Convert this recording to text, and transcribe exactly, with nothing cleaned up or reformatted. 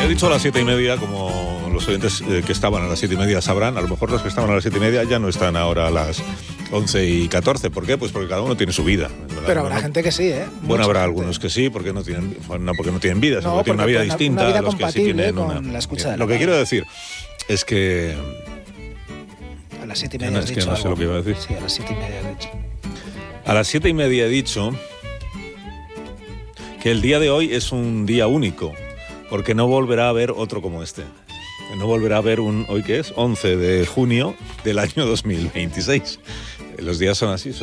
dicho a las siete y media, como los oyentes eh, que estaban a las siete y media sabrán. A lo mejor los que estaban a las siete y media ya no están ahora a las once y catorce. ¿Por qué? Pues porque cada uno tiene su vida. Pero habrá no, gente que sí, ¿eh? Bueno, habrá gente. algunos que sí, porque no tienen, no porque no tienen vida, sino no, que tienen una vida una, distinta una vida a los que sí tienen una. La escucha de Lo que quiero decir es que a las siete y media. No, es que no sé algo. Lo que iba a decir. Sí, a las siete y media he dicho. A las siete y media he dicho que el día de hoy es un día único, porque no volverá a haber otro como este. No volverá a haber un, ¿hoy qué es? once de junio del año dos mil veintiséis. Los días son así.